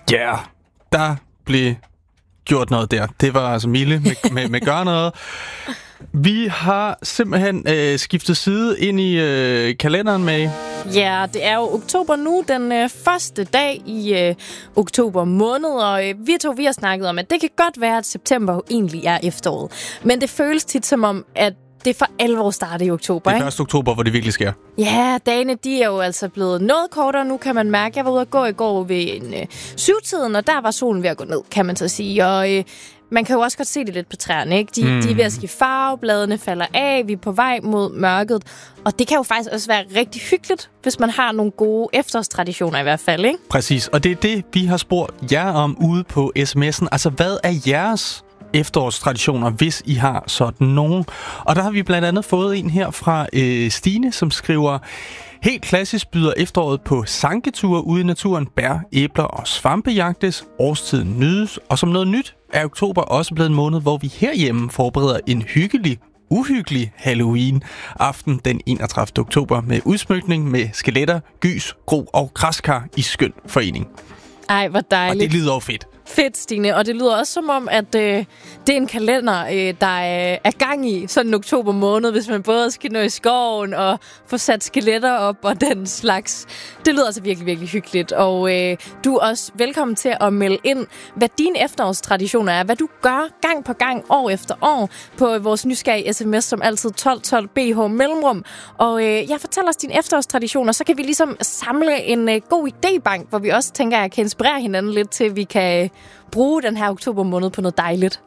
Ja, der blev gjort noget der. Det var altså Mille med gøre noget. Vi har simpelthen skiftet side ind i kalenderen med. Ja, det er jo oktober nu, den første dag i oktober måned, og vi har snakket om, at det kan godt være, at september egentlig er efteråret. Men det føles tit som om, at det er for alvor starter i oktober, Det er 1. oktober, hvor det virkelig sker. Ja, dagene de er jo altså blevet noget kortere nu, kan man mærke. Jeg var ude at gå i går ved en 7-tiden, og der var solen ved at gå ned, kan man så sige. Og man kan jo også godt se det lidt på træerne, ikke? De er ved at skifte farve, bladene falder af, vi er på vej mod mørket. Og det kan jo faktisk også være rigtig hyggeligt, hvis man har nogle gode efterårstraditioner i hvert fald, ikke? Præcis, og det er det, vi har spurgt jer om ude på sms'en. Altså, hvad er jeres efterårstraditioner, hvis I har sådan nogen? Og der har vi blandt andet fået en her fra Stine, som skriver: helt klassisk byder efteråret på sanketure ude i naturen, bær, æbler og svampe jagtes, årstiden nydes, og som noget nyt er oktober også blevet en måned, hvor vi herhjemme forbereder en uhyggelig Halloween-aften den 31. oktober med udsmykning med skeletter, gys, gro og græskar i skøn forening. Ej, hvor dejligt. Og det lyder jo fedt. Fedt, Stine. Og det lyder også som om, at det er en kalender, der er gang i sådan en oktober måned, hvis man både skal nå i skoven og få sat skeletter op og den slags. Det lyder altså virkelig, virkelig hyggeligt. Og du er også velkommen til at melde ind, hvad dine efterårstraditioner er. Hvad du gør gang på gang, år efter år, på vores nysgerrige sms, som altid 1212 BH mellemrum. Og jeg fortæller os dine efterårstraditioner, så kan vi ligesom samle en god idébank, hvor vi også tænker, at jeg kan inspirere hinanden lidt til, at vi kan bruge den her oktober måned på noget dejligt.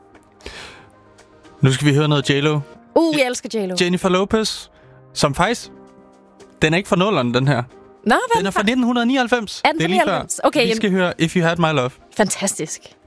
Nu skal vi høre noget J.Lo. Jeg elsker J.Lo. Jennifer Lopez, som faktisk... Den er ikke fra nullerne, den her. Nå, den er fra 1999. Er den fra 1999? Okay, vi skal høre If You Had My Love. Fantastisk.